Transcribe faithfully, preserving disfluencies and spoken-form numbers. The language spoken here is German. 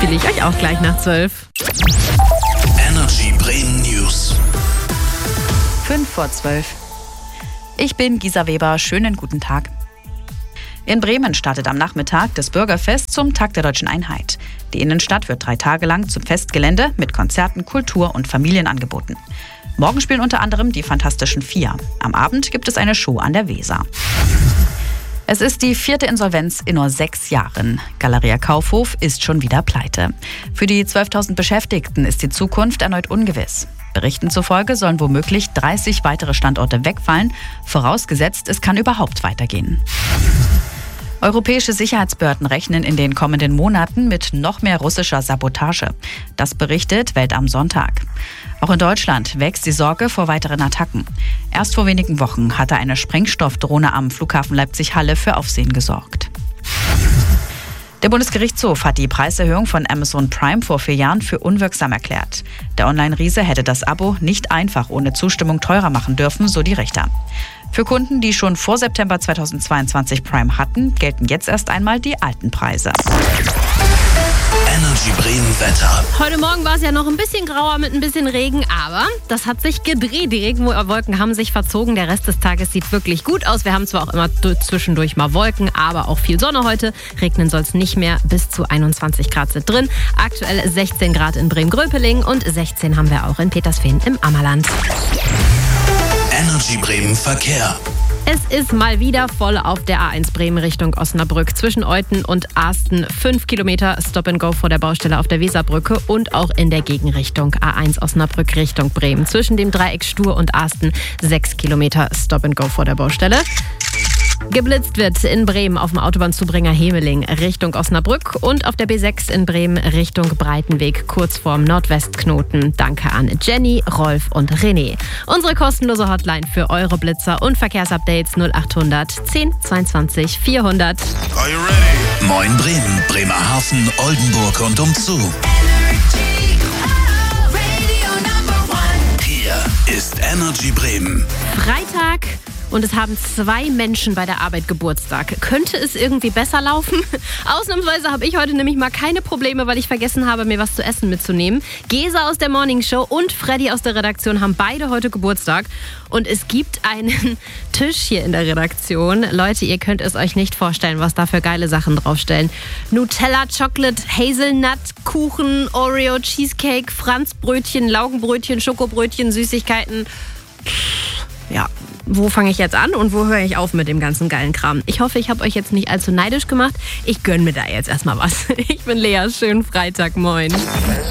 spiele ich euch auch gleich nach zwölf. Energy Bremen News. fünf vor zwölf. Ich bin Gisa Weber. Schönen guten Tag. In Bremen startet am Nachmittag das Bürgerfest zum Tag der Deutschen Einheit. Die Innenstadt wird drei Tage lang zum Festgelände mit Konzerten, Kultur und Familienangeboten. Morgen spielen unter anderem die Fantastischen Vier. Am Abend gibt es eine Show an der Weser. Es ist die vierte Insolvenz in nur sechs Jahren. Galeria Kaufhof ist schon wieder pleite. Für die zwölftausend Beschäftigten ist die Zukunft erneut ungewiss. Berichten zufolge sollen womöglich dreißig weitere Standorte wegfallen, vorausgesetzt, es kann überhaupt weitergehen. Europäische Sicherheitsbehörden rechnen in den kommenden Monaten mit noch mehr russischer Sabotage. Das berichtet Welt am Sonntag. Auch in Deutschland wächst die Sorge vor weiteren Attacken. Erst vor wenigen Wochen hatte eine Sprengstoffdrohne am Flughafen Leipzig-Halle für Aufsehen gesorgt. Der Bundesgerichtshof hat die Preiserhöhung von Amazon Prime vor vier Jahren für unwirksam erklärt. Der Online-Riese hätte das Abo nicht einfach ohne Zustimmung teurer machen dürfen, so die Richter. Für Kunden, die schon vor September zweitausendzweiundzwanzig Prime hatten, gelten jetzt erst einmal die alten Preise. Energy Bremen Wetter. Heute Morgen war es ja noch ein bisschen grauer mit ein bisschen Regen, aber das hat sich gedreht. Die Regenwolken haben sich verzogen. Der Rest des Tages sieht wirklich gut aus. Wir haben zwar auch immer zwischendurch mal Wolken, aber auch viel Sonne heute. Regnen soll es nicht mehr. Bis zu einundzwanzig Grad sind drin. Aktuell sechzehn Grad in Bremen-Gröpeling und sechzehn haben wir auch in Petersfehn im Ammerland. Energy Bremen Verkehr. Es ist mal wieder voll auf der A eins Bremen Richtung Osnabrück. Zwischen Euthen und Asten fünf Kilometer Stop and Go vor der Baustelle auf der Weserbrücke und auch in der Gegenrichtung A eins Osnabrück Richtung Bremen. Zwischen dem Dreieck Stur und Asten sechs Kilometer Stop and Go vor der Baustelle. Geblitzt wird in Bremen auf dem Autobahnzubringer Hemeling Richtung Osnabrück und auf der B sechs in Bremen Richtung Breitenweg kurz vorm Nordwestknoten. Danke an Jenny, Rolf und René. Unsere kostenlose Hotline für eure Blitzer und Verkehrsupdates null achthundert zehn zweiundzwanzig vierhundert. Are you ready? Moin Bremen, Bremerhaven, Oldenburg und umzu. Hier ist Energy Bremen. Freitag. Und es haben zwei Menschen bei der Arbeit Geburtstag. Könnte es irgendwie besser laufen? Ausnahmsweise habe ich heute nämlich mal keine Probleme, weil ich vergessen habe, mir was zu essen mitzunehmen. Gesa aus der Morning Show und Freddy aus der Redaktion haben beide heute Geburtstag. Und es gibt einen Tisch hier in der Redaktion. Leute, ihr könnt es euch nicht vorstellen, was da für geile Sachen draufstellen. Nutella, Chocolate, Hazelnut, Kuchen, Oreo, Cheesecake, Franzbrötchen, Laugenbrötchen, Schokobrötchen, Süßigkeiten. Ja, wo fange ich jetzt an und wo höre ich auf mit dem ganzen geilen Kram? Ich hoffe, ich habe euch jetzt nicht allzu neidisch gemacht. Ich gönne mir da jetzt erstmal was. Ich bin Lea, schönen Freitag, moin.